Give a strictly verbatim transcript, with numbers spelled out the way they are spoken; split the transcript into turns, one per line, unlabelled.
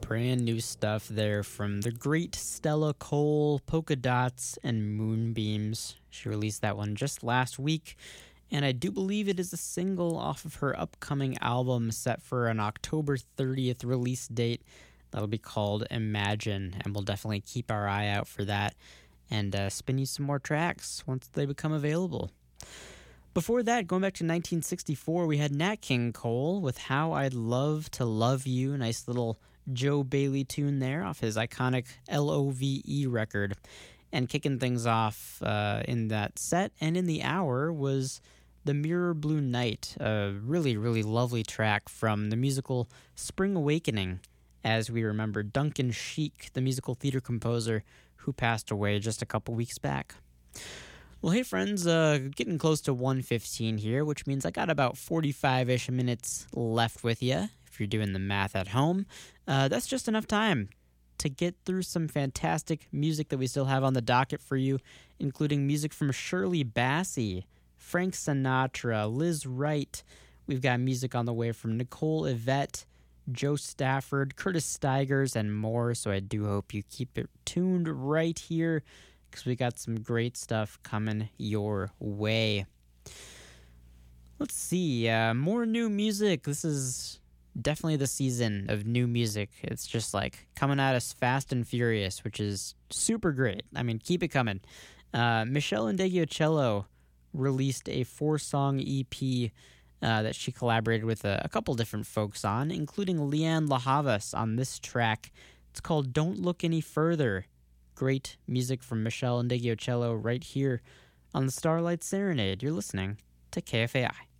Brand new stuff there from the great Stella Cole, Polka Dots and Moonbeams. She released that one just last week, and I do believe it is a single off of her upcoming album set for an October thirtieth release date. That'll be called Imagine, and we'll definitely keep our eye out for that and uh, spin you some more tracks once they become available. Before that, going back to nineteen sixty-four, we had Nat King Cole with How I'd Love to Love You. Nice little Joe Bailey tune there off his iconic L O V E record. And kicking things off uh, in that set and in the hour was The Mirror Blue Night, a really, really lovely track from the musical Spring Awakening, as we remember Duncan Sheik, the musical theater composer who passed away just a couple weeks back. Well, hey friends, uh, getting close to one fifteen here, which means I got about forty-five-ish minutes left with you, if you're doing the math at home. Uh, that's just enough time to get through some fantastic music that we still have on the docket for you, including music from Shirley Bassey, Frank Sinatra, Liz Wright. We've got music on the way from Nicole Yvette, Joe Stafford, Curtis Stigers, and more, so I do hope you keep it tuned right here, because we got some great stuff coming your way. Let's see, uh, more new music. This is definitely the season of new music. It's just like coming at us fast and furious, which is super great. I mean, keep it coming. Uh, Michelle Indeggiocello released a four-song E P uh, that she collaborated with a, a couple different folks on, including Leanne LaHavas on this track. It's called Don't Look Any Further. Great music from Michelle Indeggiocello right here on the Starlight Serenade. You're listening to K F A I.